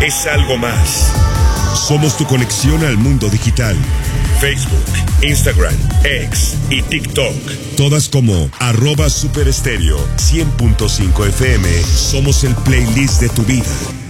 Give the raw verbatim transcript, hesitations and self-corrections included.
es algo más. Somos tu conexión al mundo digital. Facebook, Instagram, X y TikTok. Todas como arroba Super Estéreo cien punto cinco F M. Somos el playlist de tu vida.